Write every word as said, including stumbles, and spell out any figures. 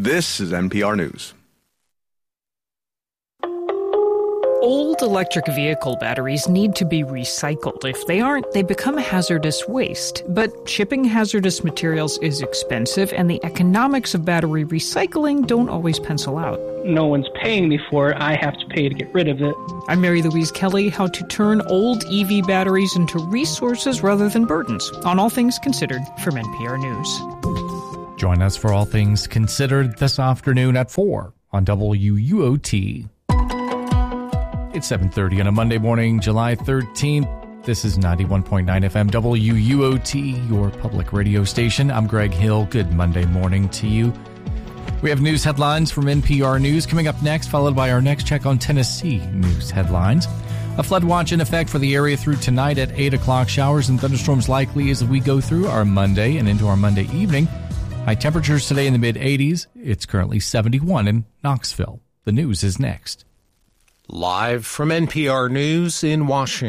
This is N P R News. Old electric vehicle batteries need to be recycled. If they aren't, they become hazardous waste. But shipping hazardous materials is expensive, and the economics of battery recycling don't always pencil out. No one's paying me for it. I have to pay to get rid of it. I'm Mary Louise Kelly. How to turn old E V batteries into resources rather than burdens on All Things Considered from N P R News. Join us for All Things Considered this afternoon at four on W U O T. It's seven thirty on a Monday morning, July thirteenth. This is ninety-one point nine F M W U O T, your public radio station. I'm Greg Hill. Good Monday morning to you. We have news headlines from N P R News coming up next, followed by our next check on Tennessee news headlines. A flood watch in effect for the area through tonight at eight o'clock. Showers and thunderstorms likely as we go through our Monday and into our Monday evening. High temperatures today in the mid-eighties. It's currently seventy-one in Knoxville. The news is next. Live from N P R News in Washington.